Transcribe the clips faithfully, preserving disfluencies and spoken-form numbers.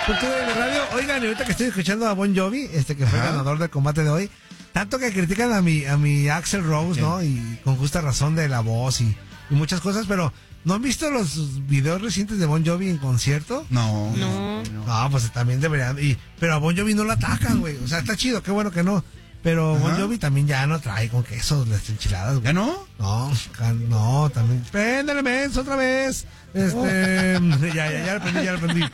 Cultura de radio. Oigan, ahorita que estoy escuchando a Bon Jovi, este que fue Ajá. ganador del combate de hoy, tanto que critican a mi, a mi Axl Rose, ¿no? Y con justa razón de la voz y, y muchas cosas, pero ¿no han visto los videos recientes de Bon Jovi en concierto? No. No. No, pues también deberían. Y, pero a Bon Jovi no lo atacan, güey. O sea, está chido, qué bueno que no. Pero Ajá. Bon Jovi también ya no trae con queso las enchiladas, güey. ¿Ya no? No, can- no, también. Préndele, menso, otra vez. Este, ya, ya, ya lo aprendí, ya lo aprendí.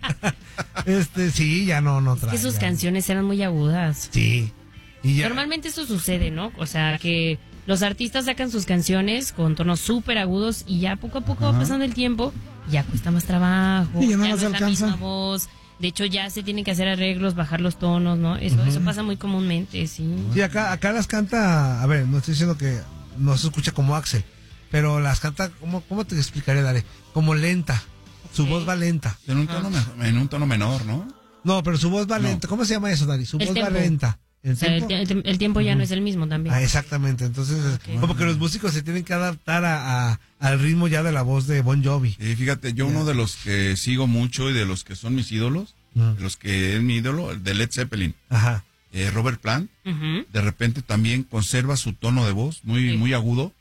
Este, sí, ya no, no trae. Que sus ya. canciones eran muy agudas. Sí. Y ya. Normalmente eso sucede, ¿no? O sea, que los artistas sacan sus canciones con tonos súper agudos y ya poco a poco va pasando el tiempo, ya cuesta más trabajo, Y ya no ya les no es la alcanza. misma voz. De hecho, ya se tienen que hacer arreglos, bajar los tonos, ¿no? Eso, eso pasa muy comúnmente, sí. Sí, acá, acá las canta, a ver, no estoy diciendo que no se escucha como Axel, pero las canta, ¿cómo, cómo te explicaré, Dale? Como lenta. Su Ok. voz va lenta. En un tono, me- en un tono menor, ¿no? No, pero su voz va No. lenta. ¿Cómo se llama eso, Dari? Su El voz va tempo. lenta. ¿El O sea, el, tiempo? el- el tiempo ya no es el mismo también. Ah, exactamente. Entonces, Ok. como que los músicos se tienen que adaptar a, a- al ritmo ya de la voz de Bon Jovi. Y fíjate, yo uno de los que sigo mucho y de los que son mis ídolos, Mm. de los que es mi ídolo, el de Led Zeppelin, Ajá. eh, Robert Plant, Ujú. de repente también conserva su tono de voz muy, Sí. muy agudo.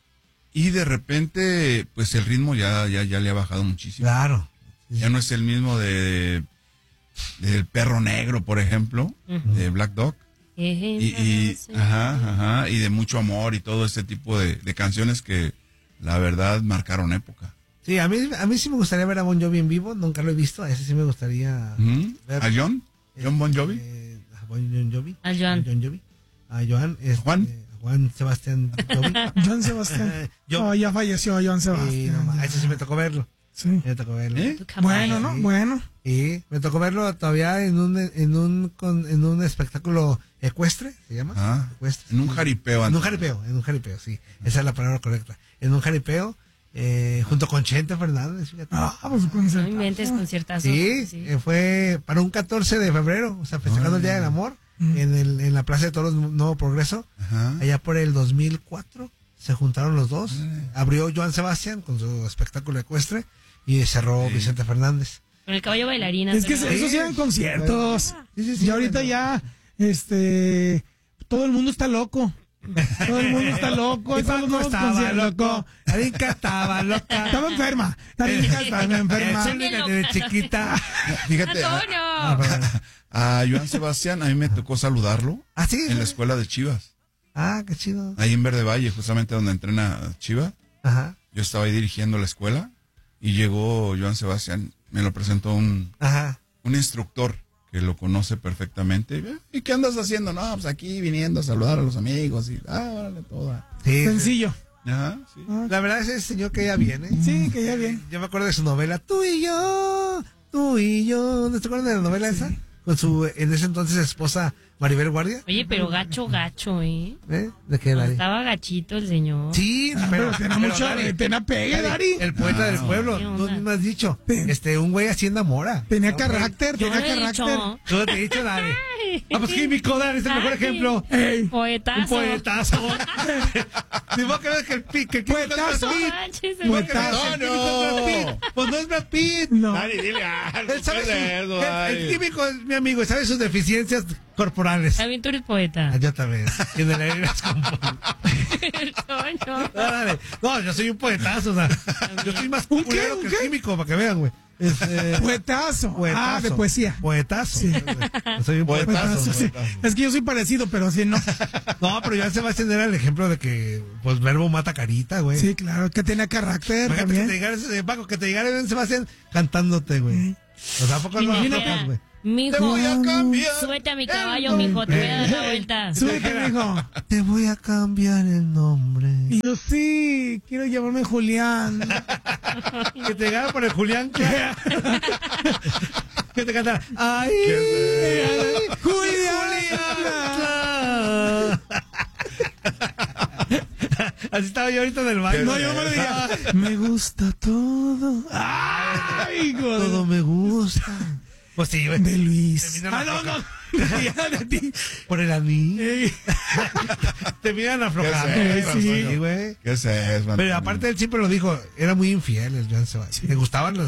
Y de repente, pues el ritmo ya, ya, ya le ha bajado muchísimo. Claro. Ya no es el mismo de, de- del Perro Negro, por ejemplo, Ujú. de Black Dog. Y, y, ajá, ajá, y de mucho amor y todo ese tipo de, de canciones que la verdad marcaron época. Sí, a mí, a mí sí me gustaría ver a Bon Jovi en vivo. Nunca lo he visto. A ese sí me gustaría Ujú. ver. ¿A John? ¿John Bon Jovi? Eh, a Bon Bon Jovi. A Joan. John Jovi. A Joan. este, Juan. a Juan Sebastián Jovi. Joan Sebastián. Yo- No, ya falleció Joan Sí, Sebastián. no, ma- a ese sí me tocó verlo. Sí. Me tocó verlo. ¿Eh? Bueno, ¿no? Sí. Bueno. Y me tocó verlo todavía en un en un con- en un espectáculo ecuestre, ¿se llama? Ah, Ecuestre. en un jaripeo. En un antes. jaripeo, en un jaripeo, sí. Esa es la palabra correcta. En un jaripeo, eh, junto con Chente Fernández, fíjate. Ah, pues No conciertazo. inventes conciertazos. sí, sí. eh, fue para un catorce de febrero, o sea, festejando el Día del Amor, Mm. en el en la Plaza de Toros Nuevo Progreso, Ajá. allá por el dos mil cuatro, se juntaron los dos. Abrió Joan Sebastián con su espectáculo ecuestre y cerró Sí. Vicente Fernández. Con el caballo bailarina. Es que también. eso sí eran conciertos. Sí, sí, sí, y ahorita bueno. ya, este, todo el mundo está loco. Todo el mundo está loco. ¿Y Están los Paco nuevos estaba conciertos. loco? Tarinka estaba loca. Estaba enferma. Tarinka estaba enferma. Es única de chiquita. Fíjate, a, ¡Antonio! Ah, perdón. a Joan Sebastián a mí me tocó saludarlo ¿Ah, sí? en la escuela de Chivas, Ah, qué chido. ahí en Verde Valle, justamente donde entrena Chivas. Ajá, Yo estaba ahí dirigiendo la escuela y llegó Joan Sebastián, me lo presentó un, ajá. un instructor que lo conoce perfectamente. ¿Y qué andas haciendo? No, pues aquí viniendo a saludar a los amigos y, ah, órale, toda. Sí, Sencillo. Ajá, sí. la verdad es ese señor que ya viene. Sí, que ya bien. Yo me acuerdo de su novela, Tú y yo, tú y yo. ¿No te acuerdas de la novela esa? Con su, en ese entonces, esposa Maribel Guardia. Oye, pero gacho, gacho, ¿eh? ¿Eh? ¿De qué, Dari? Estaba gachito el señor. Sí, Ah, pero, pero tenía pero, mucho, Dari, tenía pegue, Dari. el poeta del pueblo, ¿Qué tú onda? mismo has dicho. Ten- Este, un güey así enamora. Tenía ¿No? carácter, Yo no tenía lo he carácter. dicho. Yo te he dicho, Dari. Ah, pues químico, Dari, es el mejor Ay. ejemplo. Ey, Poetazo. Un poetazo. Ni modo que veas que el pi- que el químico es Brad Poetazo. Pitt. Manches, Ni modo que veas Poetazo. que el químico es Brad Pitt. Pues no es Brad Pitt. no. Dale, dile algo. Él sabe ¿qué su- es eso, el, ay? el químico es mi amigo y sabe sus deficiencias corporales. También tú eres poeta. Ah, yo también. Y en el aire las compongo. Antonio. Dale. No, yo soy un poetazo, o sea, yo soy más ¿Un qué? culero ¿Un que qué? el químico, para que vean, güey. Este, Poetazo. poetazo. Ah, de poesía. Poetazo. Sí. Yo soy un poetazo. Poetazo, sí. poetazo. Es que yo soy parecido, pero sí no. No, pero ya Sebastián era el ejemplo de que, pues, verbo mata carita, güey. Sí, claro, que tenía carácter Imagínate que te también. llegara ese, Paco, que te llegara bien Sebastián cantándote, güey. O sea, ¿a poco no Imagínate, aflojas, güey? mijo, Te voy a cambiar. súbete a mi caballo, mijo, te voy a dar la vuelta. Súbete, mijo. Te voy a cambiar el nombre. Y yo sí, quiero llamarme Julián. Que te llegara por el Julián. Que, que te cantara. ¡Ay! Julián. Así estaba yo ahorita en el baño. No, yo no me lo diría. Me gusta todo. Ay, hijo de- Todo me gusta. Pues sí, güey. de Luis. Te miran Ah, a no, aflojar. no. Ya de ti. Por el anillo. Ey. Te miran aflojando. ¿Qué es eso, Sí, Antonio? güey. ¿Qué es eso, Pero Antonio? aparte él siempre lo dijo, era muy infiel el Joan Sebastián. Le gustaban las,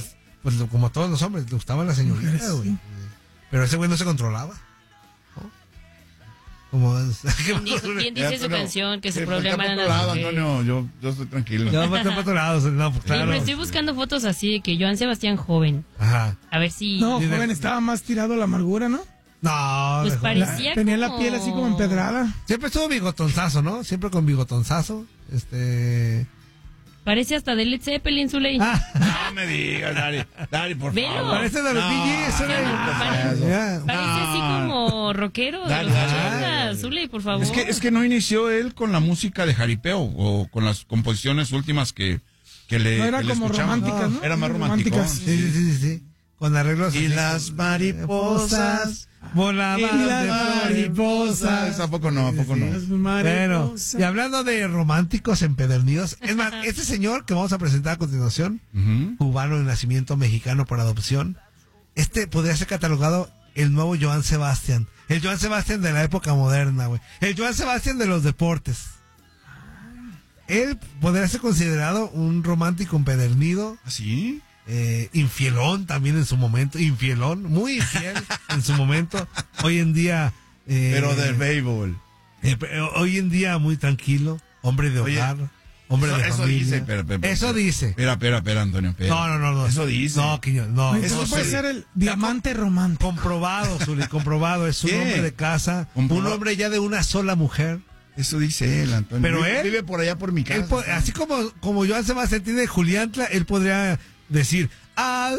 pues como a todos los hombres, le gustaban las señoritas, güey. Sí. Pero ese güey no se controlaba. ¿No? Como, ¿Quién, dijo, ¿quién dice ya, su no, canción? Que su problema era la Antonio, yo, yo estoy tranquilo. Yo voy para otro lado, no, pues claro. Sí, pero estoy buscando fotos así de que Joan Sebastián joven. Ajá. A ver si... No, joven, estaba más tirado a la amargura, ¿no? No, pues parecía la, tenía como... la piel así como empedrada. Siempre estuvo bigotonzazo, ¿no? Siempre con bigotonzazo. Este... Parece hasta de Led Zeppelin, Zuley. Ah. No me digas, Dari. Dari, por Velo. favor. Parece de los no, Bee Gees, Zuley. Parece, Yeah. parece así como rockero de Dale, los dale, ochentas, dale. Zuley, por favor. Es que, es que no inició él con la música de jaripeo o con las composiciones últimas que, que le No era que le como escuchamos. románticas, ¿no? Era más Románticas. romántico. Sí, sí, sí, sí. Con arreglos. Y así, las mariposas volaban Y las de mariposas. ¿A poco no? ¿A poco no? Bueno, y hablando de románticos empedernidos, es más, este señor que vamos a presentar a continuación, Uh-huh. cubano de nacimiento, mexicano por adopción, este podría ser catalogado el nuevo Joan Sebastián. El Joan Sebastián de la época moderna, güey. El Joan Sebastián de los deportes. Él podría ser considerado un romántico empedernido. ¿Así? Eh, infielón también en su momento, infielón, muy infiel en su momento. Hoy en día, eh, Pero del béisbol. eh, hoy en día muy tranquilo, hombre de Oye, hogar, hombre eso, de eso familia. dice, pero, pero, pero, eso pero, dice. Espera, espera, espera, Antonio. Espera. No, no, no, no. Eso dice. No, Quiñón, no. Eso Eso puede sí. ser el diamante romántico. Comprobado, Zuli, comprobado. Es un ¿Qué? hombre de casa, Comprobado. un hombre ya de una sola mujer. Eso dice él, Antonio. Pero vive, él- vive por allá por mi casa. Él po- así como, como Joan Sebastián tiene Juliantla, él podría decir, ¡ah!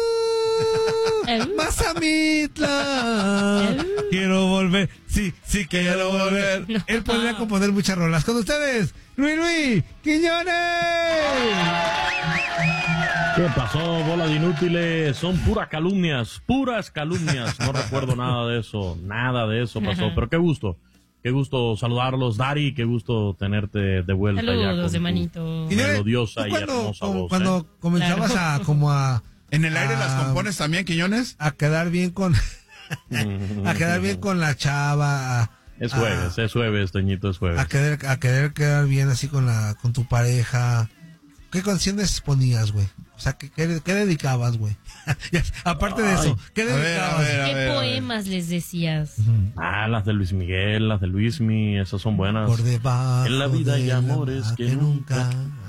Mazamitla, quiero volver, sí, sí quiero volver. No. Él podría componer muchas rolas. Con ustedes, Luis Luis Quiñones. ¿Qué pasó, bola de inútiles? Son puras calumnias, puras calumnias. No recuerdo nada de eso, nada de eso pasó. Pero qué gusto, qué gusto saludarlos, Dari, qué gusto tenerte de vuelta. Saludos, ya con de tu manito. Quiñones, melodiosa ¿tú y cuando, hermosa como- voz. cuando ¿eh? comenzabas Claro. a como a, ¿En el aire las Ah, compones también, Quiñones? a quedar bien con a quedar bien con la chava, a, Es a- jueves, es jueves, Toñito, es jueves. a querer a querer quedar bien así con la con tu pareja. ¿Qué canciones ponías, güey? O sea, ¿qué, qué, qué dedicabas, güey? Ya, aparte de eso, ¿qué a ver, dedicabas? a ver, a ¿Qué ver, a ver. poemas les decías? Ah, las de Luis Miguel, las de Luismi, esas son buenas. Por debajo En la vida hay de la amores mar que nunca.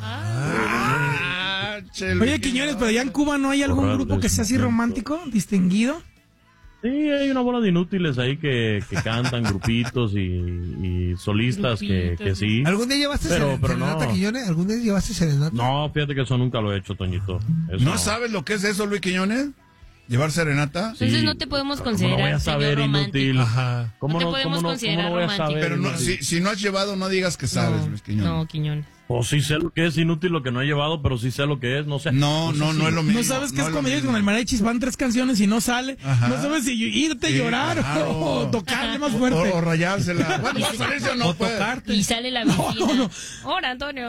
Ah, che, Oye, Luis Quiñones, pero allá en Cuba no hay algún Corral grupo que sea así de romántico, distinguido. Sí, hay una bola de inútiles ahí que, que cantan, grupitos y, y solistas que, Grupitos. que sí. ¿Algún día llevaste Pero- seren- pero serenata, no. Quiñones? ¿Algún día llevaste serenata? No, fíjate que eso nunca lo he hecho, Toñito. Eso ¿No sabes lo que es eso, Luis Quiñones? ¿Llevar serenata? Sí. Entonces no te podemos ¿Cómo considerar no voy a señor saber, romántico. inútil? Ajá. ¿Cómo No te no, podemos cómo no, considerar cómo no voy a romántico. saber? Pero no, inútil? si, si no has llevado, no digas que sabes, No, Luis Quiñones. no, Quiñones. Pues sí sé lo que es inútil, lo que no he llevado, pero sí sé lo que es, no sé. No, no, no es lo mismo. No sabes qué no es lo cuando llegas mismo. con el mariachis, van tres canciones y no sale. Ajá. No sabes si irte a Sí, llorar claro. o tocarle más O, fuerte. o rayársela. Bueno, más salirse o no O puede. tocarte. Y sale la vecina. no, no. Hola, Antonio.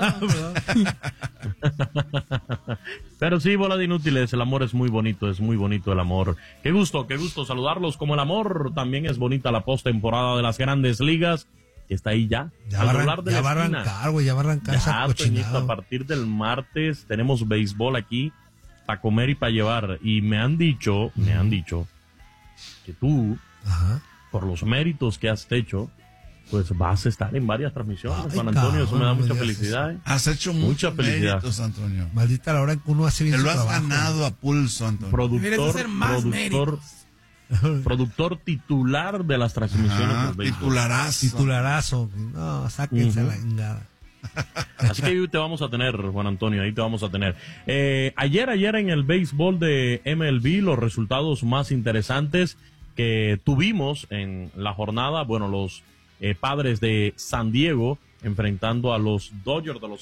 Pero sí, bola de inútiles, el amor es muy bonito, es muy bonito el amor. Qué gusto, qué gusto saludarlos. Como el amor, también es bonita la postemporada de las Grandes Ligas, que está ahí ya. Ya al va, a doblar arran- de ya la va a esquina. arrancar, güey, ya va a arrancar esa Ya, Toñito, cochinada. a partir del martes tenemos béisbol aquí para comer y para llevar. Y me han dicho, me han dicho que tú, Ajá. por los méritos que has hecho, pues vas a estar en varias transmisiones, Ay, Juan Antonio. Eso me da cabrón, mucha no me digas felicidad. ¿eh? Has hecho Mucha muchos felicidad. méritos, Antonio. Maldita la hora en que uno hace bien Te su lo has trabajo. ganado a pulso, Antonio. Deberías Productor, hacer más productor, productor titular de las transmisiones Ah, del béisbol. titularazo. Titularazo. No, sáquense Ujú. la engada. Así que ahí te vamos a tener, Juan Antonio, ahí te vamos a tener. Eh, ayer, ayer en el béisbol de M L B, los resultados más interesantes que tuvimos en la jornada, bueno, los eh, Padres de San Diego enfrentando a los Dodgers de Los